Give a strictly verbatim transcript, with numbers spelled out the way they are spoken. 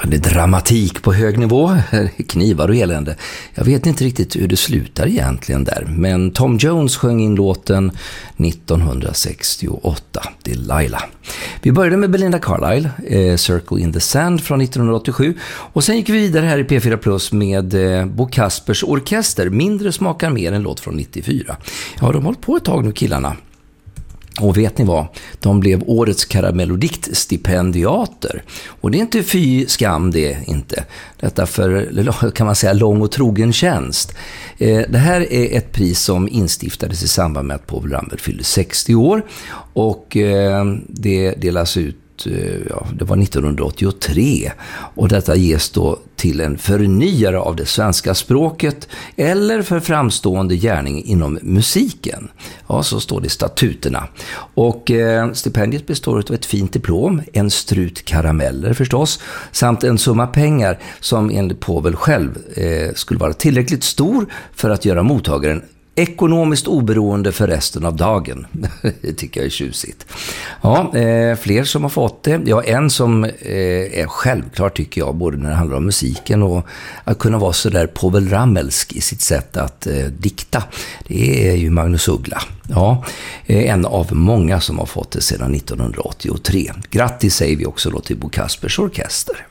Det är dramatik på hög nivå, knivar och elände. Jag vet inte riktigt hur det slutar egentligen där. Men Tom Jones sjöng in låten nittonhundrasextioåtta, Delilah. Vi började med Belinda Carlisle, eh, Circle in the Sand från nittonhundraåttiosju. Och sen gick vi vidare här i P fyra Plus med eh, Bo Kaspers Orkester, Mindre smakar mer, en låt från nittiofyra. Ja, de har hållit på ett tag nu, killarna. Och vet ni vad? De blev årets Karamellodikt-stipendiater. Och det är inte fy skam det inte. Detta för, kan man säga, lång och trogen tjänst. Eh, det här är ett pris som instiftades i samband med att Povel Ramel fyllde sextio år. Och eh, det delas ut, ja, det var nittonhundraåttiotre, och detta ges då till en förnyare av det svenska språket eller för framstående gärning inom musiken. Ja, så står det i statuterna. Och eh, stipendiet består av ett fint diplom, en strut karameller förstås, samt en summa pengar som enligt Povel själv eh, skulle vara tillräckligt stor för att göra mottagaren ekonomiskt oberoende för resten av dagen. Det tycker jag är tjusigt. Ja, eh, fler som har fått det. Ja, en som eh, är självklart tycker jag, både när det handlar om musiken och att kunna vara så där Povel Ramelsk i sitt sätt att eh, dikta. Det är ju Magnus Uggla. Ja, eh, en av många som har fått det sedan nittonhundraåttiotre. Grattis säger vi också då till Bo Kaspers Orkester.